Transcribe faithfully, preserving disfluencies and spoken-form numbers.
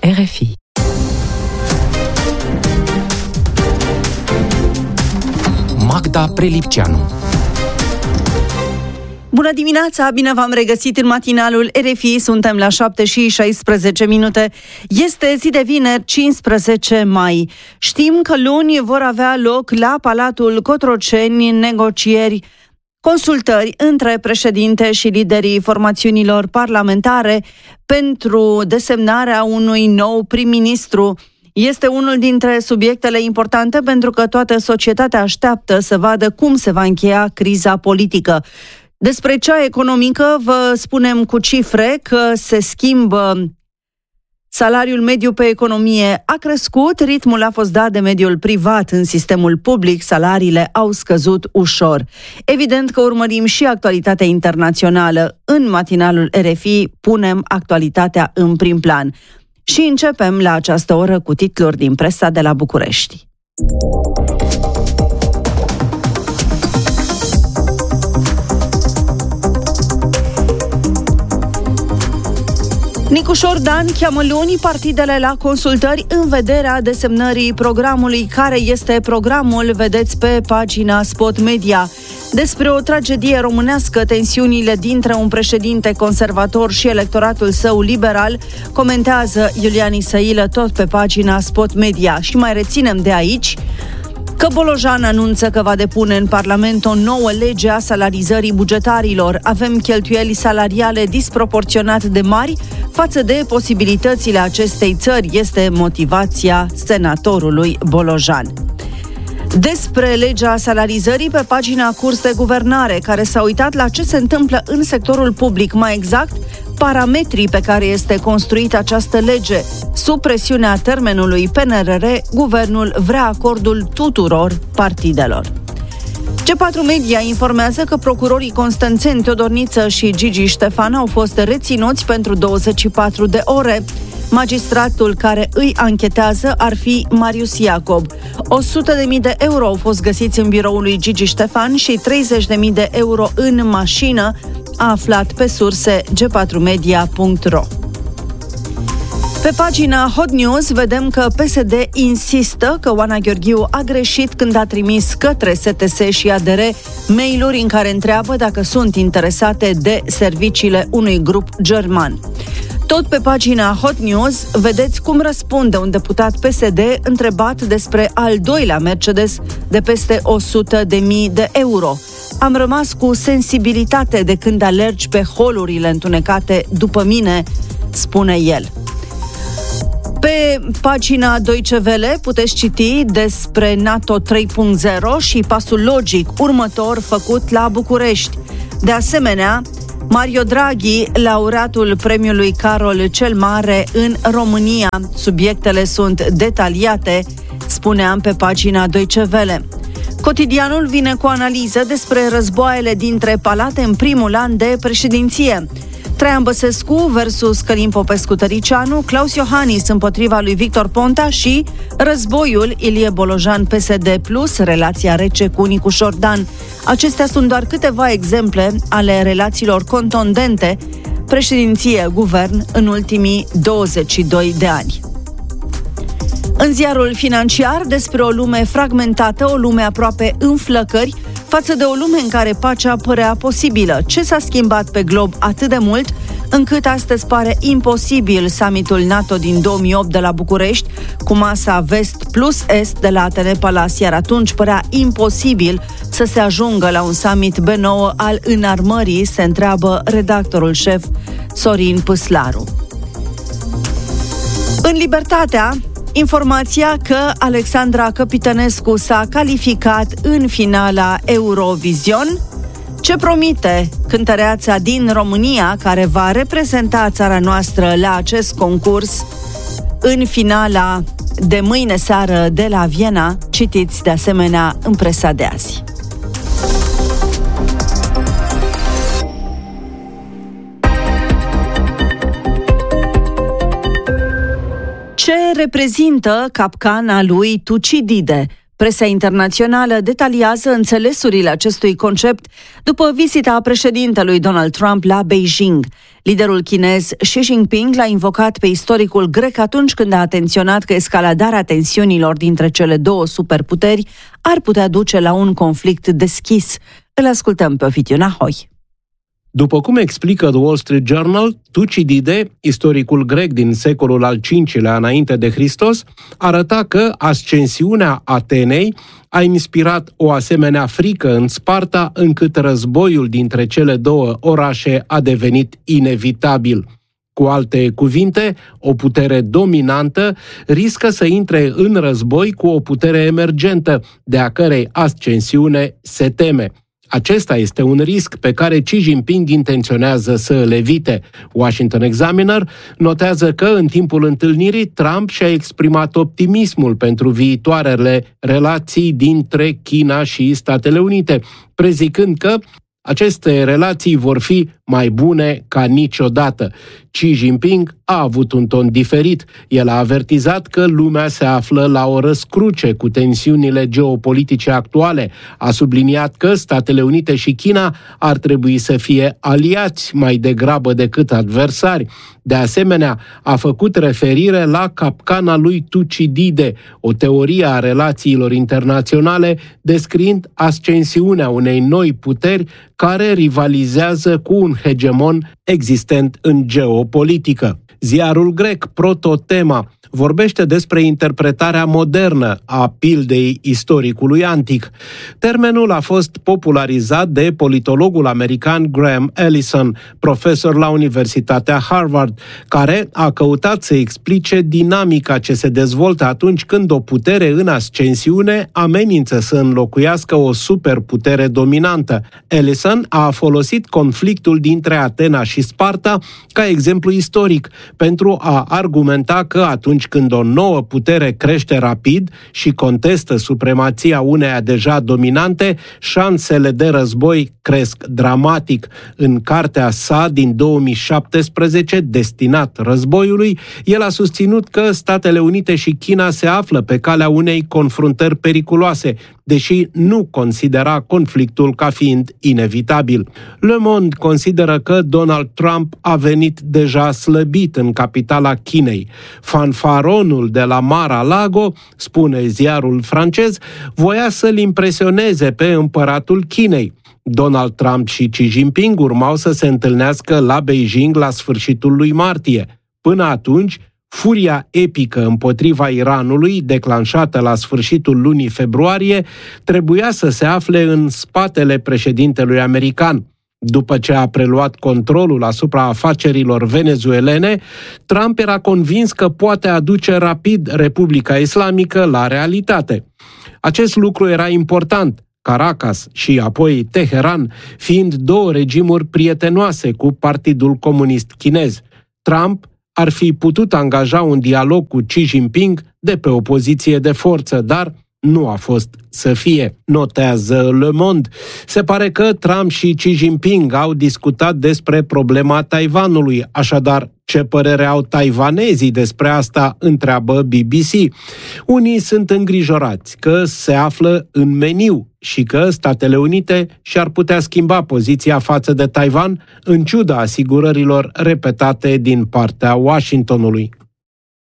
R F I. Magda Prelipceanu. Bună dimineața, bine v-am regăsit în matinalul R F I, suntem la șapte și șaisprezece minute. Este zi de vineri, cincisprezece mai. Știm că luni vor avea loc la Palatul Cotroceni negocieri, consultări între președinte și liderii formațiunilor parlamentare pentru desemnarea unui nou prim-ministru. Este unul dintre subiectele importante pentru că toată societatea așteaptă să vadă cum se va încheia criza politică. Despre cea economică vă spunem cu cifre că se schimbă salariul mediu pe economie a crescut, ritmul a fost dat de mediul privat. În sistemul public, salariile au scăzut ușor. Evident că urmărim și actualitatea internațională. În matinalul R F I punem actualitatea în prim plan. Și începem la această oră cu titluri din presa de la București. Nicușor Dan cheamă luni partidele la consultări în vederea desemnării programului. Care este programul? Vedeți pe pagina Spot Media. Despre o tragedie românească, tensiunile dintre un președinte conservator și electoratul său liberal, comentează Iulian Isăilă tot pe pagina Spot Media. Și mai reținem de aici că Bolojan anunță că va depune în Parlament o nouă lege a salarizării bugetarilor. Avem cheltuieli salariale disproporționat de mari față de posibilitățile acestei țări, este motivația senatorului Bolojan. Despre legea salarizării pe pagina Curs de Guvernare, care s-a uitat la ce se întâmplă în sectorul public, mai exact, parametrii pe care este construită această lege. Sub presiunea termenului P N R R, guvernul vrea acordul tuturor partidelor. G patru Media informează că procurorii Constanțeni Teodorniță și Gigi Ștefan au fost reținuți pentru douăzeci și patru de ore. Magistratul care îi anchetează ar fi Marius Iacob. o sută de mii de euro au fost găsiți în biroul lui Gigi Ștefan și treizeci de mii de euro în mașină, a aflat pe surse g patru media punct ro. Pe pagina Hot News vedem că P S D insistă că Oana Gheorghiu a greșit când a trimis către S T S și A D R mail-uri în care întreabă dacă sunt interesate de serviciile unui grup german. Tot pe pagina Hot News vedeți cum răspunde un deputat P S D întrebat despre al doilea Mercedes de peste o sută de mii de euro. Am rămas cu sensibilitate de când alergi pe holurile întunecate după mine, spune el. Pe pagina Deutsche Welle puteți citi despre NATO trei punct zero și pasul logic următor făcut la București. De asemenea, Mario Draghi, laureatul premiului Carol cel Mare în România. Subiectele sunt detaliate, spuneam pe pagina Deutsche Welle. Cotidianul vine cu o analiză despre războaiele dintre palate în primul an de președinție. Traian Băsescu versus Călin Popescu-Tăricianu, Claus Iohannis împotriva lui Victor Ponta și războiul Ilie Bolojan P S D plus, relația rece cu Nicușor Dan. Acestea sunt doar câteva exemple ale relațiilor contundente președinție-guvern în ultimii douăzeci și doi de ani. În ziarul Financiar, despre o lume fragmentată, o lume aproape în flăcări, față de o lume în care pacea părea posibilă. Ce s-a schimbat pe glob atât de mult, încât astăzi pare imposibil summitul NATO din două mii opt de la București, cu masa Vest plus Est de la Atene Palace, iar atunci părea imposibil să se ajungă la un summit B nouă al înarmării, se întreabă redactorul șef Sorin Păslaru. În Libertatea, informația că Alexandra Căpitănescu s-a calificat în finala Eurovision. Ce promite cântăreața din România, care va reprezenta țara noastră la acest concurs în finala de mâine seară de la Viena? Citiți de asemenea în presa de azi. Ce reprezintă capcana lui Tucidide? Presa internațională detaliază înțelesurile acestui concept după vizita președintelui Donald Trump la Beijing. Liderul chinez Xi Jinping l-a invocat pe istoricul grec atunci când a atenționat că escaladarea tensiunilor dintre cele două superputeri ar putea duce la un conflict deschis. Îl ascultăm pe Ovidiu Nahoi. După cum explică The Wall Street Journal, Tucidide, istoricul grec din secolul al cincilea înainte de Hristos, arăta că ascensiunea Atenei a inspirat o asemenea frică în Sparta, încât războiul dintre cele două orașe a devenit inevitabil. Cu alte cuvinte, o putere dominantă riscă să intre în război cu o putere emergentă, de a cărei ascensiune se teme. Acesta este un risc pe care Xi Jinping intenționează să îl evite. Washington Examiner notează că în timpul întâlnirii Trump și-a exprimat optimismul pentru viitoarele relații dintre China și Statele Unite, prezicând că aceste relații vor fi mai bune ca niciodată. Xi Jinping a avut un ton diferit. El a avertizat că lumea se află la o răscruce cu tensiunile geopolitice actuale. A subliniat că Statele Unite și China ar trebui să fie aliați mai degrabă decât adversari. De asemenea, a făcut referire la capcana lui Tucidide, o teorie a relațiilor internaționale descriind ascensiunea unei noi puteri care rivalizează cu un hegemon existent în geopolitică. Ziarul grec Prototema vorbește despre interpretarea modernă a pildei istoricului antic. Termenul a fost popularizat de politologul american Graham Allison, profesor la Universitatea Harvard, care a căutat să explice dinamica ce se dezvoltă atunci când o putere în ascensiune amenință să înlocuiască o superputere dominantă. Allison a folosit conflictul dintre Atena și Sparta ca exemplu istoric pentru a argumenta că atunci când o nouă putere crește rapid și contestă supremația uneia deja dominante, șansele de război cresc dramatic. În cartea sa din două mii șaptesprezece, Destinat războiului, el a susținut că Statele Unite și China se află pe calea unei confruntări periculoase, deși nu considera conflictul ca fiind inevitabil. Le Monde consideră că Donald Trump a venit deja slăbit în capitala Chinei. Fanfaronul de la Mar-a-Lago, spune ziarul francez, voia să-l impresioneze pe împăratul Chinei. Donald Trump și Xi Jinping urmau să se întâlnească la Beijing la sfârșitul lui martie. Până atunci, furia epică împotriva Iranului, declanșată la sfârșitul lunii februarie, trebuia să se afle în spatele președintelui american. După ce a preluat controlul asupra afacerilor venezuelene, Trump era convins că poate aduce rapid Republica Islamică la realitate. Acest lucru era important, Caracas și apoi Teheran fiind două regimuri prietenoase cu Partidul Comunist Chinez. Trump ar fi putut angaja un dialog cu Xi Jinping de pe o poziție de forță, dar nu a fost să fie, notează Le Monde. Se pare că Trump și Xi Jinping au discutat despre problema Taiwanului, așadar ce părere au taiwanezii despre asta, întreabă B B C. Unii sunt îngrijorați că se află în meniu și că Statele Unite și-ar putea schimba poziția față de Taiwan, în ciuda asigurărilor repetate din partea Washingtonului.